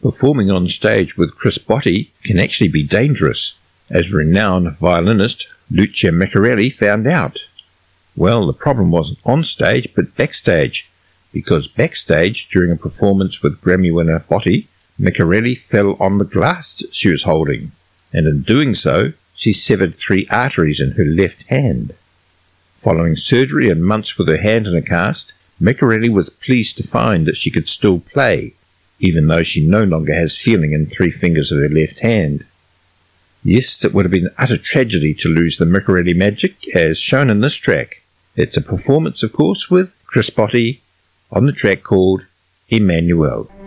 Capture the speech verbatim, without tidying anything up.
Performing on stage with Chris Botti can actually be dangerous, as renowned violinist Lucia Miccarelli found out. Well, the problem wasn't on stage, but backstage, because backstage, during a performance with Grammy winner Botti, Miccarelli fell on the glass she was holding, and in doing so, she severed three arteries in her left hand. Following surgery and months with her hand in a cast, Miccarelli was pleased to find that she could still play, even though she no longer has feeling in three fingers of her left hand. Yes, it would have been utter tragedy to lose the Miccarelli magic, as shown in this track. It's a performance, of course, with Chris Botti on the track called Emmanuel.